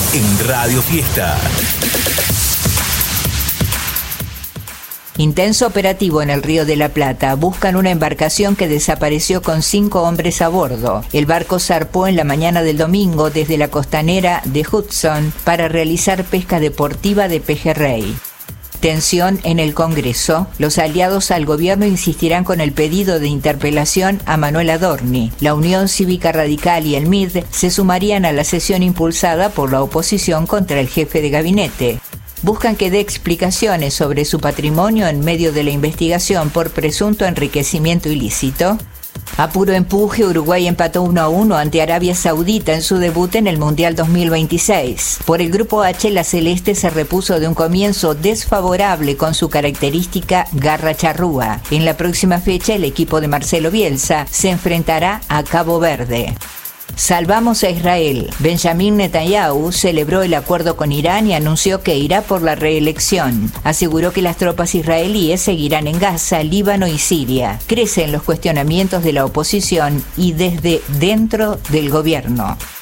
en Radio Fiesta. Intenso operativo en el Río de la Plata. Buscan una embarcación que desapareció con 5 hombres a bordo. El barco zarpó en la mañana del domingo desde la costanera de Hudson para realizar pesca deportiva de pejerrey. Tensión en el Congreso. Los aliados al gobierno insistirán con el pedido de interpelación a Manuel Adorni. La Unión Cívica Radical y el MID se sumarían a la sesión impulsada por la oposición contra el jefe de gabinete. Buscan que dé explicaciones sobre su patrimonio en medio de la investigación por presunto enriquecimiento ilícito. A puro empuje, Uruguay empató 1-1 ante Arabia Saudita en su debut en el Mundial 2026. Por el Grupo H, la Celeste se repuso de un comienzo desfavorable con su característica garra charrúa. En la próxima fecha, el equipo de Marcelo Bielsa se enfrentará a Cabo Verde. Salvamos a Israel. Benjamin Netanyahu celebró el acuerdo con Irán y anunció que irá por la reelección. Aseguró que las tropas israelíes seguirán en Gaza, Líbano y Siria. Crecen los cuestionamientos de la oposición y desde dentro del gobierno.